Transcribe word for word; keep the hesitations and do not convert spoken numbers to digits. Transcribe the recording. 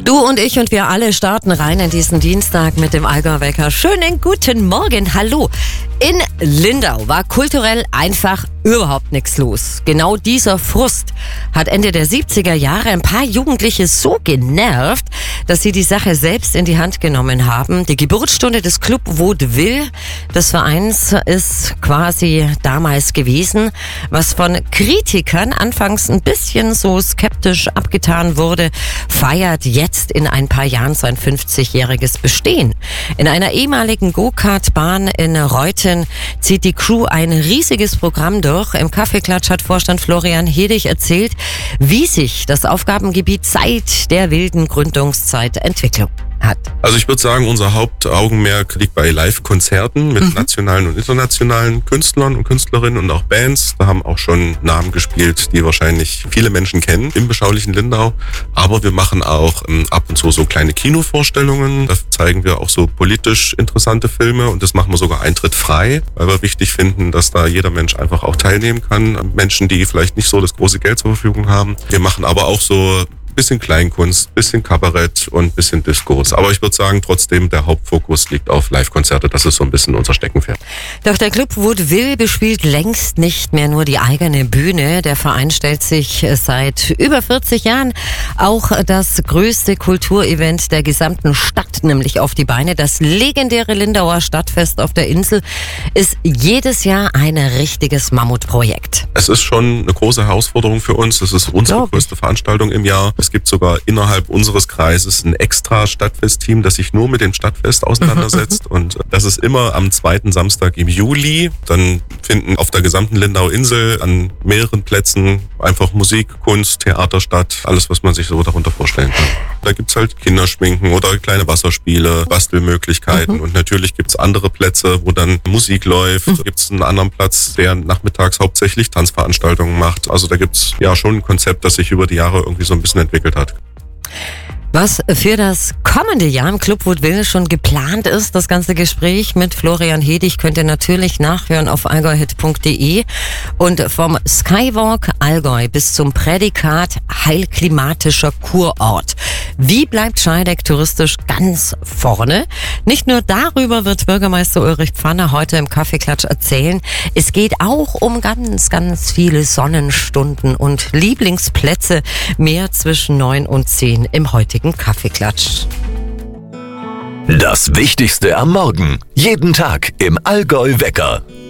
Du und ich und wir alle starten rein in diesen Dienstag mit dem Allgäu-Wecker. Schönen guten Morgen, hallo. In Lindau war kulturell einfach überhaupt nichts los. Genau dieser Frust hat Ende der siebziger Jahre ein paar Jugendliche so genervt, dass sie die Sache selbst in die Hand genommen haben. Die Geburtsstunde des Club Vaudeville des Vereins ist quasi damals gewesen, was von Kritikern anfangs ein bisschen so skeptisch abgetan wurde, feiert jetzt in ein paar Jahren sein fünfzigjähriges Bestehen. In einer ehemaligen Go-Kart-Bahn in Reuthen zieht die Crew ein riesiges Programm durch. Im Kaffeeklatsch hat Vorstand Florian Hedig erzählt, wie sich das Aufgabengebiet seit der wilden Gründungszeit entwickelt hat. Also ich würde sagen, unser Hauptaugenmerk liegt bei Live-Konzerten mit mhm. nationalen und internationalen Künstlern und Künstlerinnen und auch Bands. Da haben auch schon Namen gespielt, die wahrscheinlich viele Menschen kennen im beschaulichen Lindau. Aber wir machen auch ähm, ab und zu so kleine Kinovorstellungen. Da zeigen wir auch so politisch interessante Filme und das machen wir sogar eintrittfrei, weil wir wichtig finden, dass da jeder Mensch einfach auch teilnehmen kann. Menschen, die vielleicht nicht so das große Geld zur Verfügung haben. Wir machen aber auch so bisschen Kleinkunst, bisschen Kabarett und bisschen Diskurs. Aber ich würde sagen, trotzdem der Hauptfokus liegt auf Live-Konzerte. Das ist so ein bisschen unser Steckenpferd. Doch der Club Vaudeville bespielt längst nicht mehr nur die eigene Bühne. Der Verein stellt sich seit über vierzig Jahren auch das größte Kulturevent der gesamten Stadt, nämlich auf die Beine. Das legendäre Lindauer Stadtfest auf der Insel ist jedes Jahr ein richtiges Mammutprojekt. Es ist schon eine große Herausforderung für uns. Es ist unsere größte Veranstaltung im Jahr. Es gibt sogar innerhalb unseres Kreises ein extra Stadtfest-Team, das sich nur mit dem Stadtfest auseinandersetzt. Und das ist immer am zweiten Samstag im Juli. Dann finden auf der gesamten Lindau-Insel an mehreren Plätzen einfach Musik, Kunst, Theater statt. Alles, was man sich so darunter vorstellen kann. Da gibt's halt Kinderschminken oder kleine Wasserspiele, Bastelmöglichkeiten. Mhm. Und natürlich gibt's andere Plätze, wo dann Musik läuft. Mhm. Da gibt's einen anderen Platz, der nachmittags hauptsächlich Tanzveranstaltungen macht. Also da gibt's ja schon ein Konzept, das sich über die Jahre irgendwie so ein bisschen entwickelt hat. Was für das kommende Jahr im Club Vaudeville schon geplant ist, das ganze Gespräch mit Florian Hedig könnt ihr natürlich nachhören auf allgäuhit punkt de und vom Skywalk Allgäu bis zum Prädikat heilklimatischer Kurort. Wie bleibt Scheideck touristisch ganz vorne? Nicht nur darüber wird Bürgermeister Ulrich Pfanner heute im Kaffeeklatsch erzählen. Es geht auch um ganz, ganz viele Sonnenstunden und Lieblingsplätze. Mehr zwischen neun und zehn im heutigen Kaffeeklatsch. Das Wichtigste am Morgen. Jeden Tag im Allgäu-Wecker.